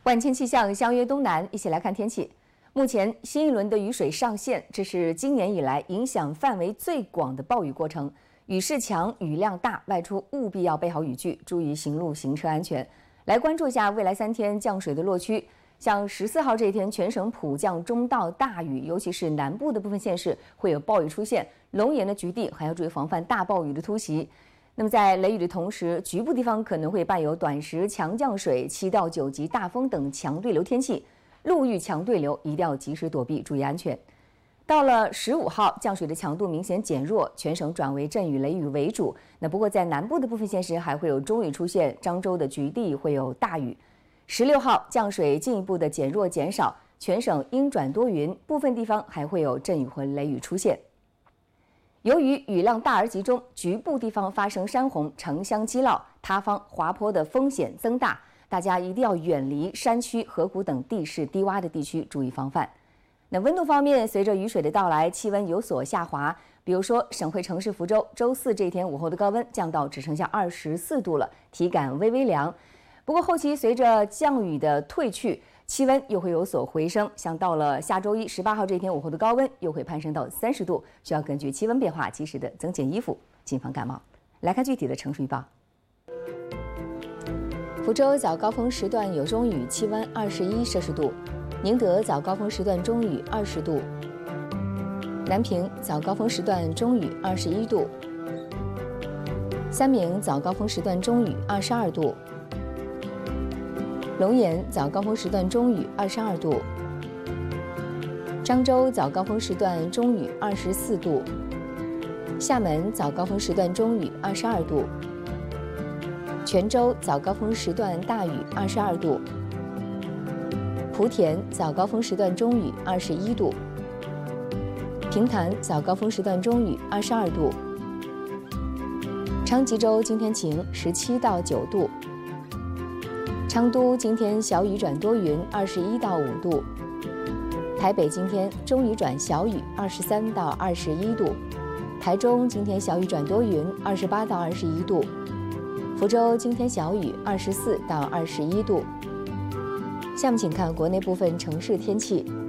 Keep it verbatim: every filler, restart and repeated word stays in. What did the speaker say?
万千气象相约东南，一起来看天气。目前新一轮的雨水上线，这是今年以来影响范围最广的暴雨过程。雨势强，雨量大，外出务必要备好雨具，注意行路行车安全。来关注一下未来三天降水的落区。像十四号这一天，全省普降中到大雨，尤其是南部的部分县市会有暴雨出现，龙岩的局地还要注意防范大暴雨的突袭。那么在雷雨的同时，局部地方可能会伴有短时强降水、七到九级大风等强对流天气，路遇强对流一定要及时躲避，注意安全。到了十五号，降水的强度明显减弱，全省转为阵雨雷雨为主。那不过在南部的部分县市还会有中雨出现，漳州的局地会有大雨。十六号降水进一步的减弱减少，全省阴转多云，部分地方还会有阵雨和雷雨出现。由于雨量大而集中，局部地方发生山洪、城乡积涝、塌方、滑坡的风险增大，大家一定要远离山区、河谷等地势低洼的地区，注意防范。那温度方面，随着雨水的到来，气温有所下滑。比如说，省会城市福州，周四这天午后的高温降到只剩下二十四度了，体感微微凉。不过后期随着降雨的退去，气温又会有所回升，像到了下周一十八号这天午后的高温又会攀升到三十度，需要根据气温变化及时的增减衣服，谨防感冒。来看具体的城市预报。福州早高峰时段有中雨，气温二十一摄氏度；宁德早高峰时段中雨二十度；南平早高峰时段中雨二十一度；三明早高峰时段中雨二十二度；龙岩早高峰时段中雨二十二度；漳州早高峰时段中雨二十四度；厦门早高峰时段中雨二十二度；泉州早高峰时段大雨二十二度；莆田早高峰时段中雨二十一度；平潭早高峰时段中雨二十二度；昌吉州今天晴，十七到九度；昌都今天小雨转多云，二十一到五度；台北今天中雨转小雨，二十三到二十一度；台中今天小雨转多云，二十八到二十一度；福州今天小雨，二十四到二十一度。下面请看国内部分城市天气。